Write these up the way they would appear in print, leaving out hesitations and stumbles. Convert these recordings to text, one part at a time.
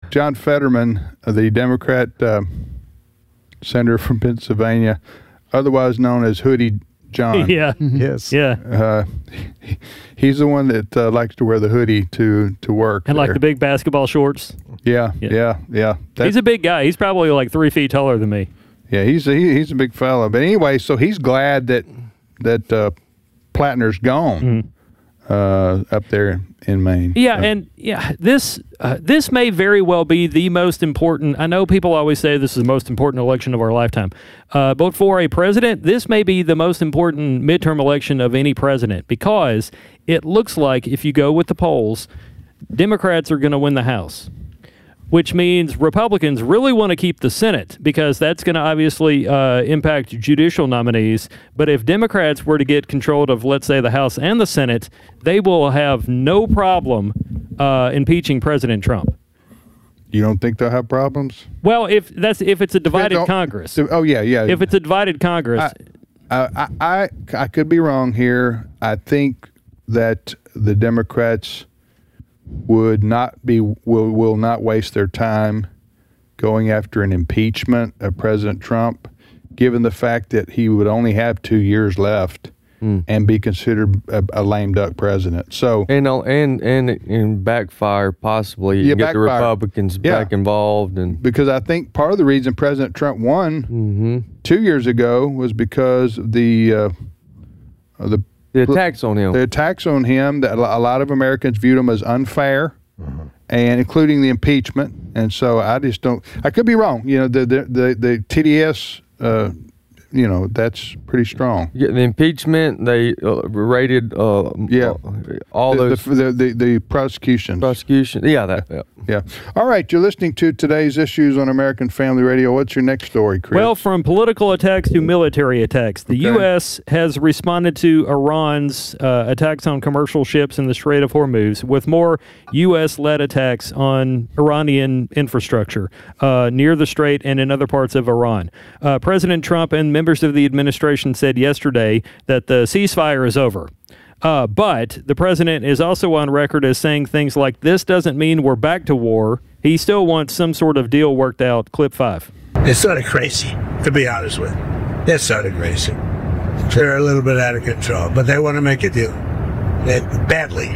John Fetterman, the Democrat senator from Pennsylvania, otherwise known as Hoodie John. Yeah. Yes. Yeah. He's the one that likes to wear the hoodie to work. And like there. the big basketball shorts. Yeah. He's a big guy. He's probably like 3 feet taller than me. Yeah, he's a big fella. But anyway, so he's glad that Plattner's gone up there in Maine. Yeah, and this may very well be the most important. I know people always say this is the most important election of our lifetime, but for a president, this may be the most important midterm election of any president, because it looks like, if you go with the polls, Democrats are going to win the House, which means Republicans really want to keep the Senate, because that's going to obviously impact judicial nominees. But if Democrats were to get control of, let's say, the House and the Senate, they will have no problem impeaching President Trump. You don't think they'll have problems? Well, if it's a divided Congress. Oh, yeah. If it's a divided Congress. I could be wrong here. I think that the Democrats will not waste their time going after an impeachment of President Trump, given the fact that he would only have 2 years left and be considered a lame duck president. So and backfire possibly. You get the Republicans back involved, and because I think part of the reason President Trump won 2 years ago was because of the attacks on him. The attacks on him, that a lot of Americans viewed him as unfair, and including the impeachment. And so I just don't. I could be wrong. You know, the TDS. That's pretty strong. Yeah, the impeachment, they raided all those the prosecutions. Yeah. All right, you're listening to today's issues on American Family Radio. What's your next story, Chris? Well, from political attacks to military attacks, the U.S. has responded to Iran's attacks on commercial ships in the Strait of Hormuz with more U.S.-led attacks on Iranian infrastructure near the Strait and in other parts of Iran. President Trump and members of the administration said yesterday that the ceasefire is over. But the president is also on record as saying things like, this doesn't mean we're back to war. He still wants some sort of deal worked out. Clip 5. It's sort of crazy, to be honest with you. They're sort of crazy. They're a little bit out of control, but they want to make a deal. Badly.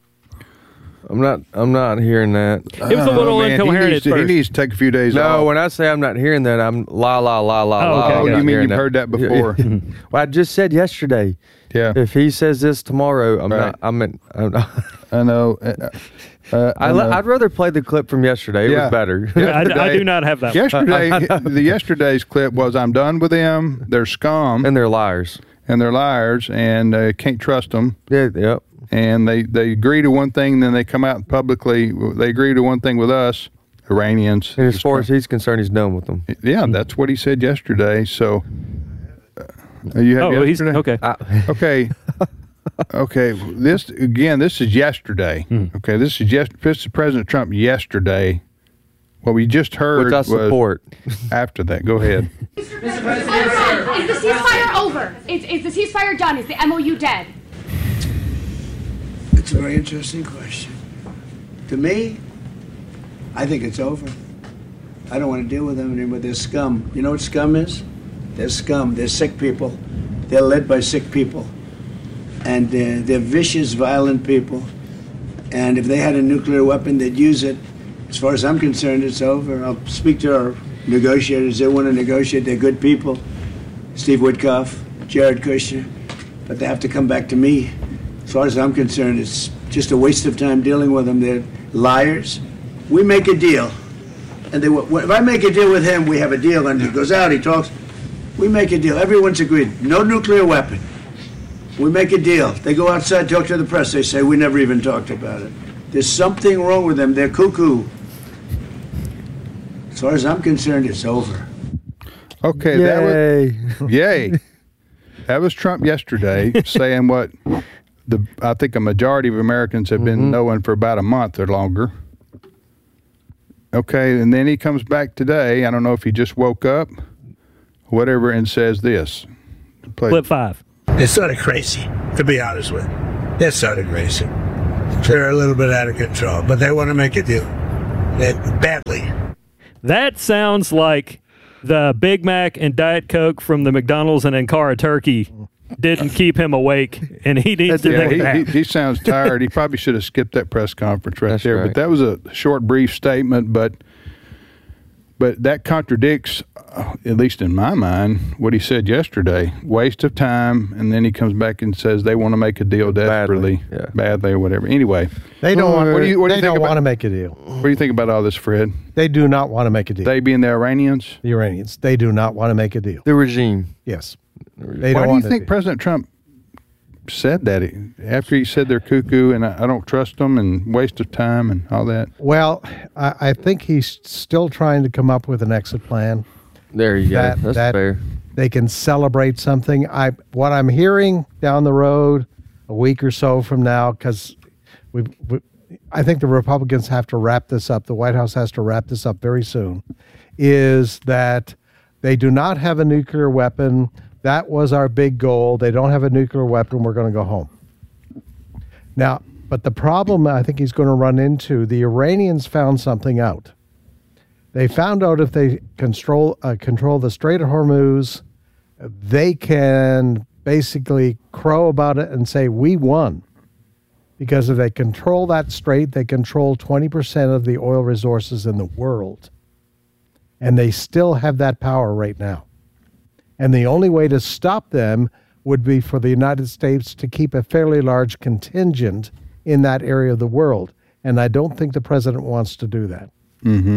I'm not hearing that. It was a little incoherent at first. He needs to take a few days off. No, when I say I'm not hearing that, I'm la. Oh, you mean you've heard that before? Well, I just said yesterday. Yeah. If he says this tomorrow, I know. I'd rather play the clip from yesterday. It was better. I do not have that. Yesterday's clip was, I'm done with them. They're scum. And they're liars. And can't trust them. Yeah, yep. And they agree to one thing, then they come out publicly. They agree to one thing with us, Iranians. And as far as he's concerned, he's done with them. Yeah, that's what he said yesterday. So you have yesterday? Okay. Okay. This is yesterday. Okay, this is President Trump yesterday. What we just heard which I support. After that. Go ahead. Mr. President, is the ceasefire over? Is the ceasefire done? Is the MOU dead? It's a very interesting question. To me, I think it's over. I don't want to deal with them anymore. They're scum. You know what scum is? They're scum. They're sick people. They're led by sick people. And they're vicious, violent people. And if they had a nuclear weapon, they'd use it. As far as I'm concerned, it's over. I'll speak to our negotiators. They want to negotiate. They're good people. Steve Witkoff, Jared Kushner. But they have to come back to me. As far as I'm concerned, it's just a waste of time dealing with them. They're liars. We make a deal. And if I make a deal with him, we have a deal. And he goes out, he talks. We make a deal. Everyone's agreed. No nuclear weapon. We make a deal. They go outside, talk to the press. They say, we never even talked about it. There's something wrong with them. They're cuckoo. As far as I'm concerned, it's over. Okay. Yay. That was Trump yesterday saying what I think a majority of Americans have been knowing for about a month or longer. Okay, and then he comes back today. I don't know if he just woke up, whatever, and says this. Clip 5. It's sort of crazy, to be honest with you. They're sort of crazy. They're a little bit out of control, but they want to make a deal. badly. That sounds like the Big Mac and Diet Coke from the McDonald's and Ankara turkey didn't keep him awake, and he needs to take a nap. He sounds tired. He probably should have skipped that press conference That's there. right. But that was a short, brief statement, but that contradicts, at least in my mind, what he said yesterday. Waste of time, and then he comes back and says they want to make a deal desperately, badly or whatever. Anyway, they don't want. They don't want to make a deal. What do you think about all this, Fred? They do not want to make a deal. They being the Iranians? The Iranians. They do not want to make a deal. The regime. Yes. Why do you think President Trump said that after he said they're cuckoo and I don't trust them and waste of time and all that? Well, I think he's still trying to come up with an exit plan. There you go. That's fair. They can celebrate something. What I'm hearing down the road a week or so from now, because I think the Republicans have to wrap this up. The White House has to wrap this up very soon, is that they do not have a nuclear weapon. That was our big goal. They don't have a nuclear weapon. We're going to go home. Now, but the problem I think he's going to run into, the Iranians found something out. They found out if they control the Strait of Hormuz, they can basically crow about it and say, we won. Because if they control that strait, they control 20% of the oil resources in the world. And they still have that power right now. And the only way to stop them would be for the United States to keep a fairly large contingent in that area of the world. And I don't think the president wants to do that. Mm-hmm.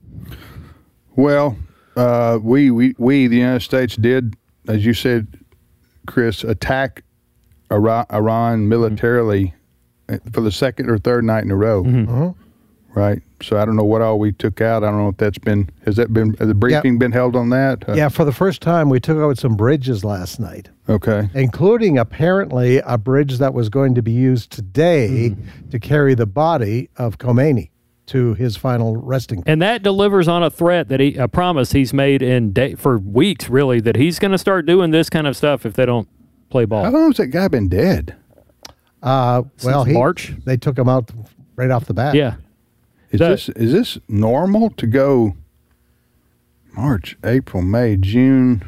Well, we, the United States, did, as you said, Chris, attack Iran militarily for the second or third night in a row. Mm-hmm. Uh-huh. Right. So I don't know what all we took out. I don't know if has the briefing been held on that? Yeah, for the first time, we took out some bridges last night. Okay. Including apparently a bridge that was going to be used today to carry the body of Khomeini to his final resting place. And that delivers on a threat that a promise he's made for weeks, really, that he's going to start doing this kind of stuff if they don't play ball. How long has that guy been dead? March. They took him out right off the bat. Yeah. Is this normal to go March, April, May, June,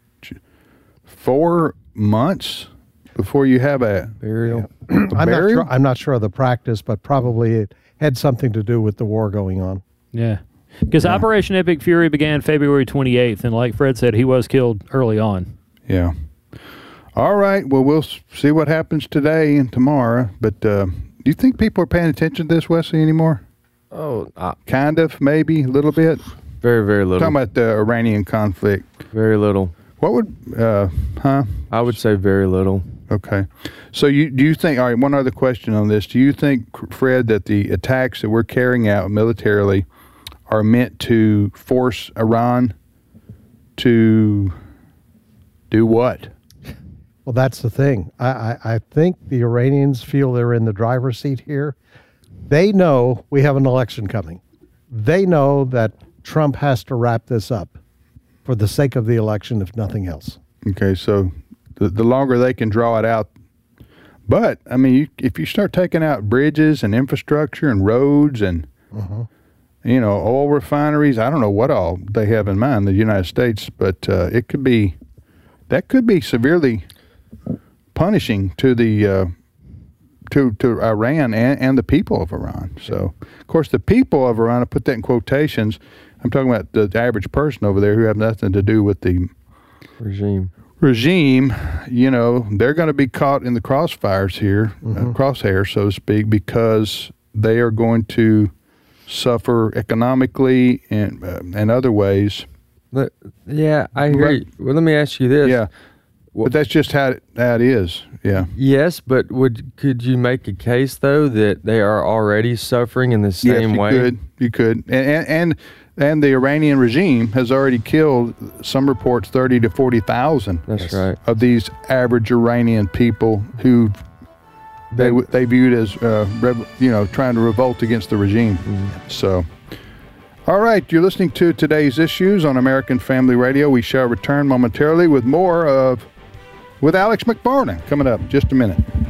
4 months before you have a burial? I'm not sure of the practice, but probably it had something to do with the war going on. Yeah. Because Operation Epic Fury began February 28th, and like Fred said, he was killed early on. Yeah. All right. Well, we'll see what happens today and tomorrow. But do you think people are paying attention to this, Wesley, anymore? Oh, kind of, maybe a little bit. Very, very little. Talking about the Iranian conflict. Very little. What would, I would say very little. Okay. So do you think, all right, one other question on this. Do you think, Fred, that the attacks that we're carrying out militarily are meant to force Iran to do what? Well, that's the thing. I think the Iranians feel they're in the driver's seat here. They know we have an election coming. They know that Trump has to wrap this up for the sake of the election, if nothing else. Okay, so the longer they can draw it out. But, I mean, if you start taking out bridges and infrastructure and roads and, oil refineries, I don't know what all they have in mind, the United States, but that could be severely punishing to the to Iran and the people of Iran. So, of course, the people of Iran, I put that in quotations. I'm talking about the average person over there who have nothing to do with the regime. They're going to be caught in the crossfires here, crosshairs, so to speak, because they are going to suffer economically and other ways. Yeah, I agree. Well, let me ask you this. Yeah. But that's just how it is. Yeah. Yes, but could you make a case though that they are already suffering in the same way? You could. And the Iranian regime has already killed, some reports, 30 to 40,000. That's right. Of these average Iranian people who they viewed as trying to revolt against the regime. Mm-hmm. So. All right, you're listening to today's issues on American Family Radio. We shall return momentarily with more with Alex McFarland coming up in just a minute.